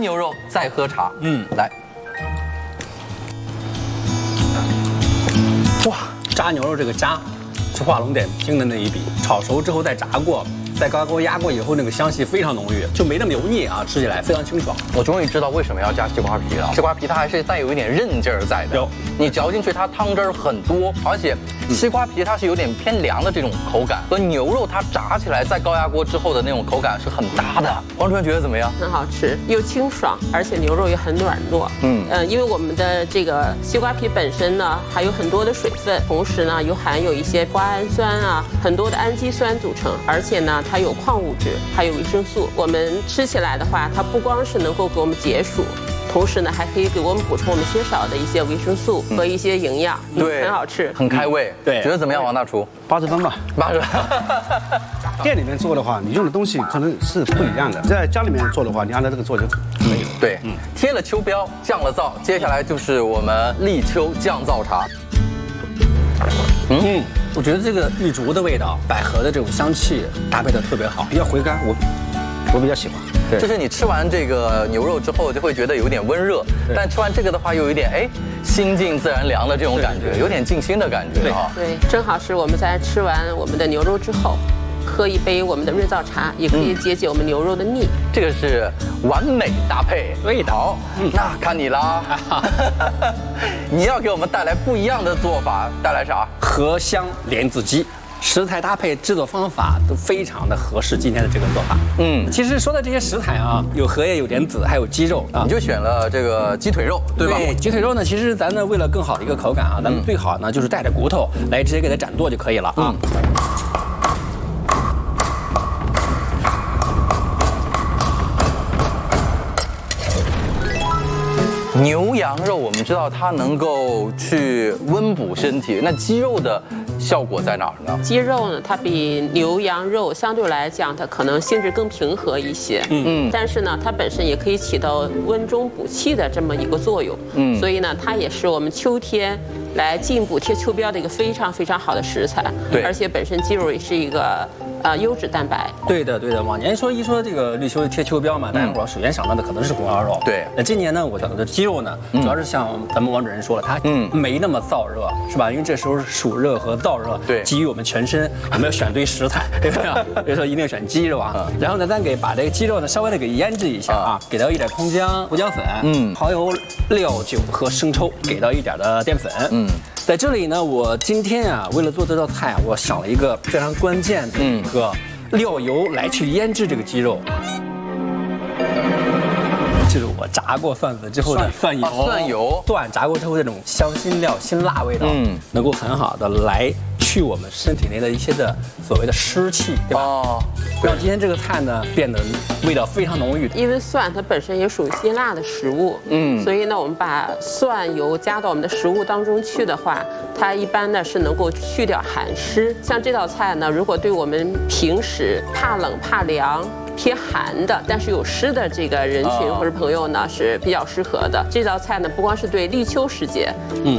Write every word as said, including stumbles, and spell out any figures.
牛肉再喝茶。嗯，来。 哇，炸牛肉这个炸，是画龙点睛的那一笔。炒熟之后再炸过。 在高压锅压过以后，那个香气非常浓郁，就没那么油腻啊，吃起来非常清爽。 我终于知道为什么要加西瓜皮了。西瓜皮它还是带有一点韧劲儿在的， 有你嚼进去，它汤汁儿很多，而且西瓜皮它是有点偏凉的这种口感，和牛肉它炸起来在高压锅之后的那种口感是很搭的。王主任觉得怎么样？ 很好吃，又清爽，而且牛肉也很软糯。嗯嗯、呃，因为我们的这个西瓜皮本身呢，还有很多的水分，同时呢又含有一些瓜氨酸啊，很多的氨基酸组成，而且呢它有矿物质。 还有维生素，我们吃起来的话，它不光是能够给我们解暑，同时呢，还可以给我们补充我们缺少的一些维生素和一些营养， 对， 很好吃， 很开胃。 对， 觉得怎么样，王大厨？ 八十分吧， 八十。 店里面做的话，你用的东西可能是不一样的，在家里面做的话，你按照这个做就可以了。 对，嗯，贴了秋标，降了灶，接下来就是我们立秋降灶茶。 嗯。 我觉得这个玉竹的味道，百合的这种香气搭配的特别好，比较回甘，我我比较喜欢。 对，就是你吃完这个牛肉之后，就会觉得有点温热，但吃完这个的话，又有一点哎心静自然凉的这种感觉，有点静心的感觉啊。 对，正好是我们在吃完我们的牛肉之后，喝一杯我们的润燥茶，也可以解解我们牛肉的腻。 这个是完美搭配， 味道。 嗯，那看你啦，你要给我们带来不一样的做法，带来啥？ 荷香莲子鸡，食材搭配、制作方法都非常的合适今天的这个做法。嗯，其实说的这些食材啊，有荷叶、有莲子，还有鸡肉啊。 你就选了这个鸡腿肉，对吧？ 对，鸡腿肉呢，其实咱呢为了更好的一个口感啊，咱们最好呢就是带着骨头来直接给它斩剁就可以了啊。 牛羊肉我们知道它能够去温补身体，那鸡肉的效果在哪儿呢？ 鸡肉呢，它比牛羊肉相对来讲，它可能性质更平和一些。嗯嗯。但是呢，它本身也可以起到温中补气的这么一个作用。嗯。所以呢，它也是我们秋天来进补贴秋膘的一个非常非常好的食材。 对。 而且本身鸡肉也是一个呃优质蛋白。 对的对的，往年说一说这个立秋贴秋膘嘛，大家伙首先想到的可能是红烧肉。 对。 那今年呢，我想到的鸡肉呢，主要是像咱们王主任说了，它嗯没那么燥热，是吧？因为这时候暑热和燥热对基于我们全身，我们要选对食材，对不对？比如说一定要选鸡肉啊。然后呢，咱给把这个鸡肉呢稍微的给腌制一下啊，给到一点葱姜、胡椒粉、嗯、蚝油、料酒和生抽，给到一点的淀粉。嗯，在这里呢，我今天啊，为了做这道菜啊，我想了一个非常关键的一个料油来去腌制这个鸡肉。就是我炸过蒜子之后的蒜油， 蒜油， 蒜炸过之后这种香辛料、辛辣味道，嗯，能够很好的来去我们身体内的一些的所谓的湿气，对吧？哦，让今天这个菜呢变得味道非常浓郁。 因为蒜它本身也属于辛辣的食物，嗯，所以呢，我们把蒜油加到我们的食物当中去的话，它一般呢是能够去掉寒湿。像这道菜呢，如果对我们平时怕冷怕凉、偏寒的，但是有湿的这个人群或者朋友呢是比较适合的。这道菜呢，不光是对立秋时节，嗯。